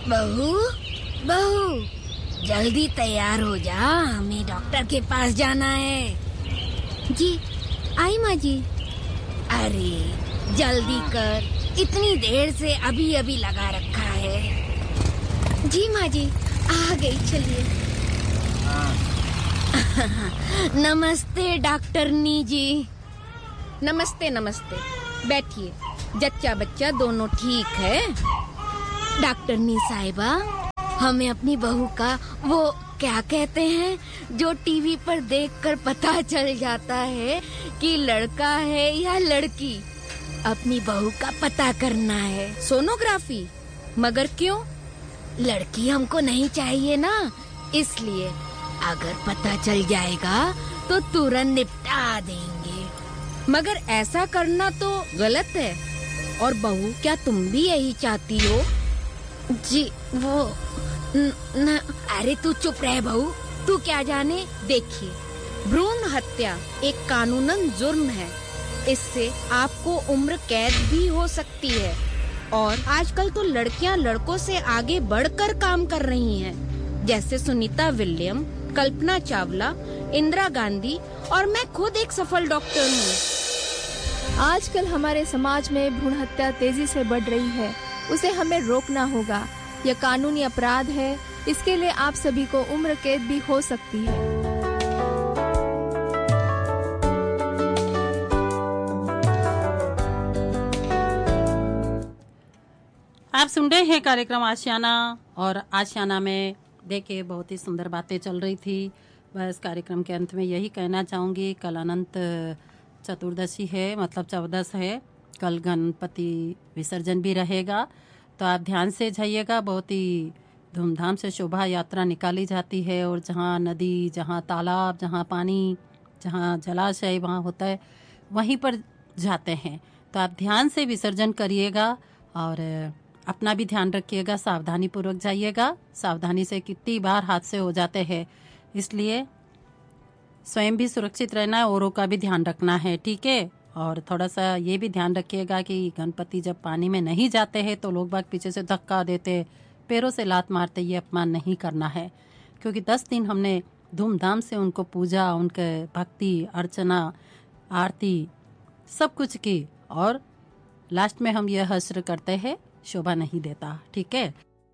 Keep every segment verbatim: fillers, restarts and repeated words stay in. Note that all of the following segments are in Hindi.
बहू बहू जल्दी तैयार हो जा, हमें डॉक्टर के पास जाना है। जी आई माँ जी। अरे जल्दी कर, इतनी देर से अभी अभी लगा रखा है। जी माँ जी आ गई, चलिए। नमस्ते डॉक्टरनी जी। नमस्ते नमस्ते, बैठिए। जच्चा बच्चा दोनों ठीक है? डॉक्टरनी साहिबा, हमें अपनी बहू का वो क्या कहते हैं जो टीवी पर देखकर पता चल जाता है कि लड़का है या लड़की, अपनी बहू का पता करना है। सोनोग्राफी? मगर क्यों? लड़की हमको नहीं चाहिए ना, इसलिए अगर पता चल जाएगा तो तुरंत निपटा देंगे। मगर ऐसा करना तो गलत है। और बहू, क्या तुम भी यही चाहती हो? जी वो न, न, अरे तू चुप रह बहू, तू क्या जाने। देखिए, भ्रूण हत्या एक कानूनन जुर्म है। इससे आपको उम्र कैद भी हो सकती है। और आजकल तो लड़कियां लड़कों से आगे बढ़कर काम कर रही हैं, जैसे सुनीता विलियम, कल्पना चावला, इंदिरा गांधी और मैं खुद एक सफल डॉक्टर हूँ। आजकल हमारे समाज में भ्रूण हत्या तेजी से बढ़ रही है, उसे हमें रोकना होगा। यह कानूनी अपराध है, इसके लिए आप सभी को उम्र कैद भी हो सकती है। आप सुन रहे हैं कार्यक्रम आशियाना, और आशियाना में देखिए बहुत ही सुंदर बातें चल रही थी। बस कार्यक्रम के अंत में यही कहना चाहूँगी, कल अनंत चतुर्दशी है, मतलब चौदस है। कल गणपति विसर्जन भी रहेगा, तो आप ध्यान से जाइएगा। बहुत ही धूमधाम से शोभा यात्रा निकाली जाती है, और जहाँ नदी, जहाँ तालाब, जहाँ पानी, जहाँ जलाशय वहाँ होता है, वहीं पर जाते हैं। तो आप ध्यान से विसर्जन करिएगा और अपना भी ध्यान रखिएगा, सावधानी पूर्वक जाइएगा। सावधानी से कितनी बार हादसे हो जाते हैं, इसलिए स्वयं भी सुरक्षित रहना है, औरों का भी ध्यान रखना है, ठीक है। और थोड़ा सा ये भी ध्यान रखिएगा कि गणपति जब पानी में नहीं जाते हैं तो लोग बाग पीछे से धक्का देते, पैरों से लात मारते, ये अपमान नहीं करना है। क्योंकि दस दिन हमने धूमधाम से उनको पूजा, उनके भक्ति, अर्चना, आरती सब कुछ की, और लास्ट में हम यह हश्र करते हैं, शोभा नहीं देता, ठीक है।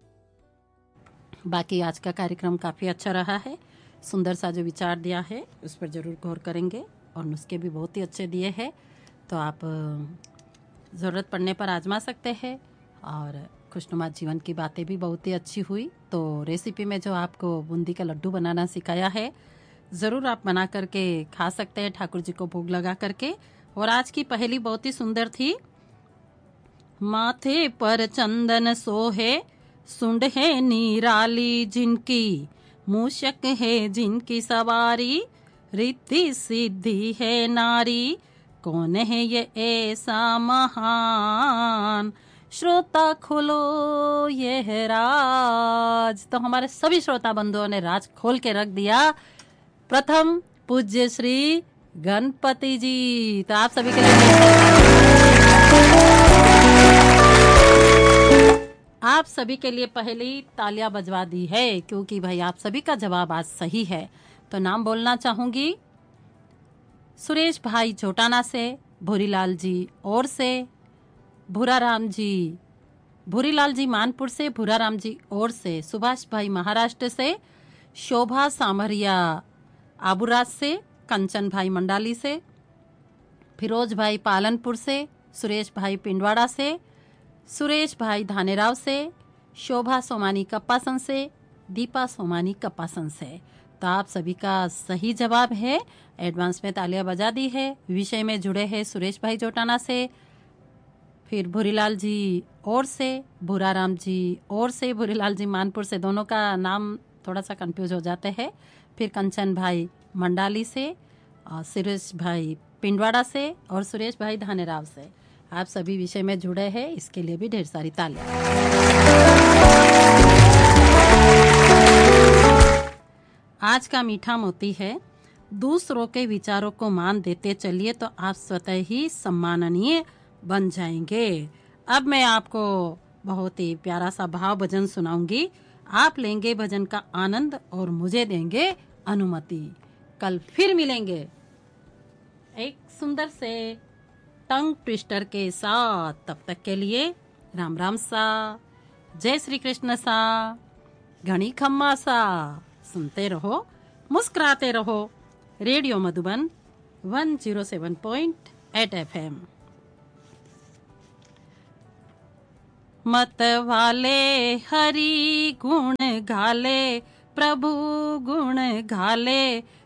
बाकी आज का कार्यक्रम काफ़ी अच्छा रहा है। सुंदर सा जो विचार दिया है उस पर जरूर गौर करेंगे, और नुस्खे भी बहुत ही अच्छे दिए हैं, तो आप ज़रूरत पड़ने पर आजमा सकते हैं। और खुशनुमा जीवन की बातें भी बहुत ही अच्छी हुई। तो रेसिपी में जो आपको बूंदी का लड्डू बनाना सिखाया है, ज़रूर आप बना करके खा सकते हैं, ठाकुर जी को भोग लगा करके। और आज की पहेली बहुत ही सुंदर थी। माथे पर चंदन सोहे, सुंड है निराली जिनकी, मूषक है जिनकी सवारी, रिद्धि सिद्धि है नारी, कौन है ये ऐसा महान, श्रोता खोलो ये है राज। तो हमारे सभी श्रोता बंधुओं ने राज खोल के रख दिया। प्रथम पूज्य श्री गणपति जी। तो आप सभी के लिए आप सभी के लिए पहली तालियां बजवा दी है, क्योंकि भाई आप सभी का जवाब आज सही है। तो नाम बोलना चाहूंगी, सुरेश भाई जोटाना से, भूरीलाल जी और से, भूराराम जी, भूरीलाल जी मानपुर से, भूराराम जी और से, सुभाष भाई महाराष्ट्र से, शोभा सामरिया आबुराज से, कंचन भाई मंडाली से, फिरोज भाई पालनपुर से, सुरेश भाई पिंडवाड़ा से, सुरेश भाई धानेराव से, शोभा सोमानी कप्पासन से, दीपा सोमानी कप्पासन से। तो आप सभी का सही जवाब है। एडवांस में तालियां बजा दी है। विषय में जुड़े हैं सुरेश भाई जोटाना से, फिर भूरीलाल जी और से, भूराराम जी और से, भूरीलाल जी मानपुर से, दोनों का नाम थोड़ा सा कंफ्यूज हो जाते हैं, फिर कंचन भाई मंडाली से, सुरेश भाई पिंडवाड़ा से और सुरेश भाई धानेराव से। आप सभी विषय में जुड़े हैं, इसके लिए भी ढेर सारी तालियां। आज का मीठा मोती है, दूसरों के विचारों को मान देते चलिए तो आप स्वतः ही सम्माननीय बन जाएंगे। अब मैं आपको बहुत ही प्यारा सा भाव भजन सुनाऊंगी। आप लेंगे भजन का आनंद और मुझे देंगे अनुमति। कल फिर मिलेंगे एक सुंदर से टंग ट्विस्टर के साथ। तब तक के लिए राम राम सा, जय श्री कृष्ण सा, घनी खम्मा सा। सुनते रहो, मुस्कुराते रहो। Radio Madhuban one zero seven point eight F M. मत वाले हरि गुण गाले, प्रभु गुण गाले,